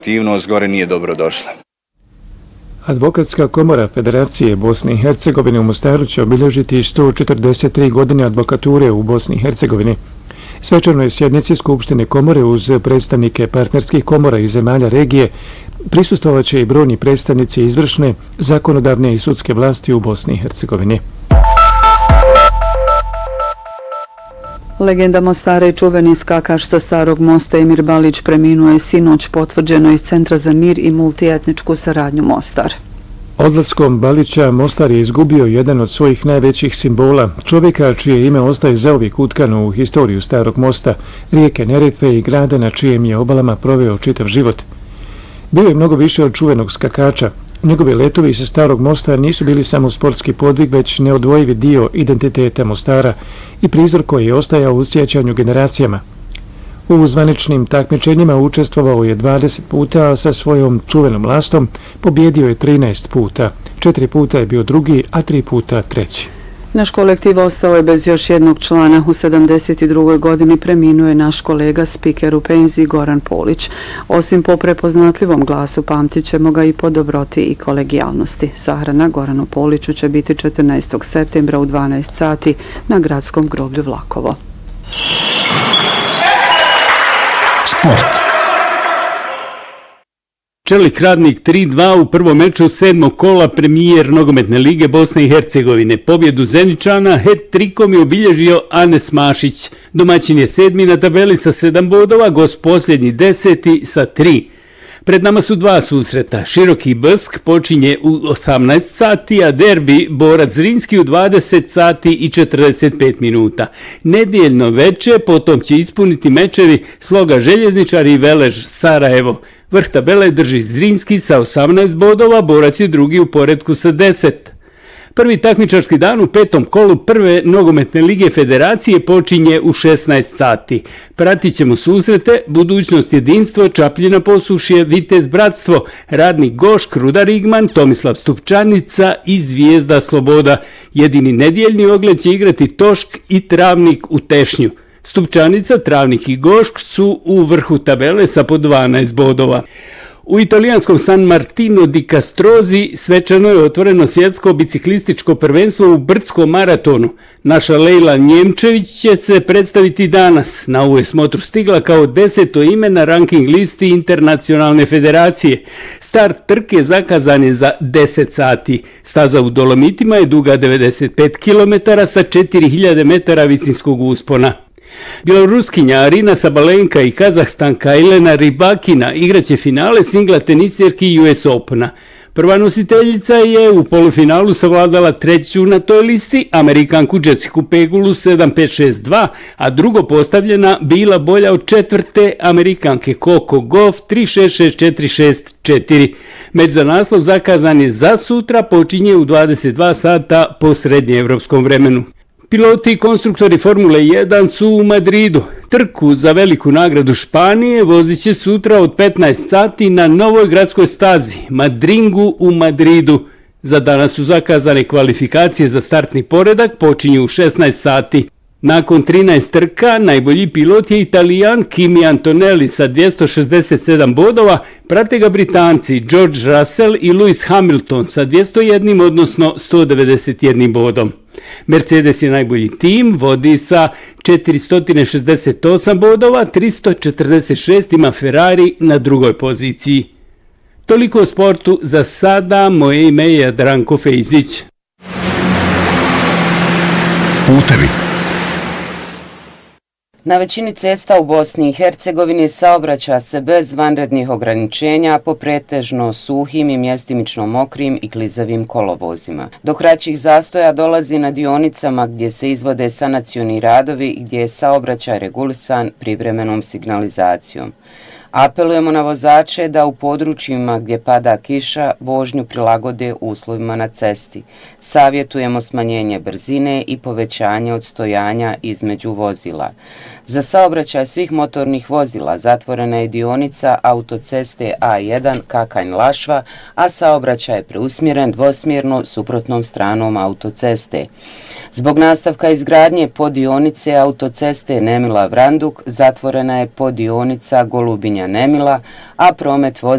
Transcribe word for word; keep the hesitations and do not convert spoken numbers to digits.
Aktivnost gore nije dobro došla. Advokatska komora Federacije Bosne i Hercegovine u Mostaru će obilježiti sto četrdeset tri godine advokature u Bosni i Hercegovini. Svečanoj sjednici Skupštine komore uz predstavnike partnerskih komora i zemalja regije prisustvovat će i brojni predstavnici izvršne, zakonodavne i sudske vlasti u Bosni i Hercegovini. Legenda Mostara i čuveni skakaš sa Starog mosta Emir Balić preminuo je sinoć, potvrđeno iz Centra za mir i multietničku saradnju Mostar. Odlaskom Balića Mostar je izgubio jedan od svojih najvećih simbola, čovjeka čije ime ostaje zauvijek utkano u historiju Starog mosta, rijeke Neretve i grada na čijem je obalama proveo čitav život. Bio je mnogo više od čuvenog skakača. Njegovi letovi sa Starog mosta nisu bili samo sportski podvig, već neodvojivi dio identiteta Mostara i prizor koji je ostajao u sjećanju generacijama. U zvaničnim takmičenjima učestvovao je dvadeset puta, a sa svojom čuvenom lastom pobjedio je trinaest puta. Četiri puta je bio drugi, a tri puta treći. Naš kolektiv ostao je bez još jednog člana. U sedamdeset drugoj godini preminuo je naš kolega, spiker u penziji Goran Polić. Osim po prepoznatljivom glasu, pamtit ćemo ga i po dobroti i kolegijalnosti. Sahrana Goranu Poliću će biti četrnaestog septembra u dvanaest sati na gradskom groblju Vlakovo. Sport. Čelik Radnik tri dva u prvom meču sedmog kola premijer nogometne lige Bosne i Hercegovine. Pobjedu Zeničana het-trikom je obilježio Anes Mašić. Domaćin je sedmi na tabeli sa sedam bodova, gost posljednji deseti sa tri. Pred nama su dva susreta. Široki Brsk počinje u osamnaest sati, a derbi Borac Zrinski u dvadeset sati i četrdeset pet minuta. Nedjeljno veče potom će ispuniti mečevi Sloga Željezničar i Velež Sarajevo. Vrh tabele drži Zrinski sa osamnaest bodova, Borac je drugi u poredku sa deset. Prvi takmičarski dan u petom kolu prve nogometne lige Federacije počinje u šesnaest sati. Pratit ćemo susrete Budućnost jedinstvo, Čapljina Posušje, Vitez Bratstvo, Radnik Gošk, Rudar Igman, Tomislav Stupčanica i Zvijezda Sloboda. Jedini nedjeljni ogled će igrati Tošk i Travnik u Tešnju. Stupčanica, Travnik i Gošk su u vrhu tabele sa po dvanaest bodova. U italijanskom San Martino di Castrozi svečano je otvoreno svjetsko biciklističko prvenstvo u brdskom maratonu. Naša Lejla Njemčević će se predstaviti danas. Na ovu je smotru stigla kao deseto ime na ranking listi Internacionalne federacije. Start trke zakazan je za deset sati. Staza u Dolomitima je duga devedeset pet kilometara sa četiri hiljade metara visinskog uspona. Bjeloruskinja Arina Sabalenka i Kazahstanka Elena Rybakina igraće finale singla tenisjerki U S Opena. Prva nositeljica je u polufinalu savladala treću na toj listi, Amerikanku Jessicu Pegulu sedam pet šest dva, a drugo postavljena bila bolja od četvrte Amerikanke Coco Gauff tri šest šest četiri šest četiri. Meč za naslov zakazan je za sutra, počinje u dvadeset dva sata po srednjeevropskom vremenu. Piloti i konstruktori Formule jedan su u Madridu. Trku za veliku nagradu Španije vozit će sutra od petnaest sati na novoj gradskoj stazi, Madringu u Madridu. Za danas su zakazane kvalifikacije za startni poredak, počinju u šesnaest sati. Nakon trinaest trka, najbolji pilot je Italijan Kimi Antonelli sa dvjesto šezdeset sedam bodova, prate ga Britanci George Russell i Lewis Hamilton sa dvjesto jedan, odnosno sto devedeset jedan bodom. Mercedes je najbolji tim, vodi sa četiristo šezdeset osam bodova, tristo četrdeset šest ima Ferrari na drugoj poziciji. Toliko o sportu za sada, moje ime je Jadranko Fejzić. Putevi. Na većini cesta u Bosni i Hercegovini saobraća se bez vanrednih ograničenja po pretežno suhim i mjestimično mokrim i klizavim kolovozima. Do kraćih zastoja dolazi na dionicama gdje se izvode sanacioni radovi i gdje je saobraćaj regulisan privremenom signalizacijom. Apelujemo na vozače da u područjima gdje pada kiša vožnju prilagode uslovima na cesti. Savjetujemo smanjenje brzine i povećanje odstojanja između vozila. Za saobraćaj svih motornih vozila zatvorena je dionica autoceste A jedan Kakanj-Lašva, a saobraćaj je preusmjeren dvosmjerno suprotnom stranom autoceste. Zbog nastavka izgradnje poddionice autoceste Nemila-Vranduk zatvorena je poddionica Golubinja-Nemila, a promet vozila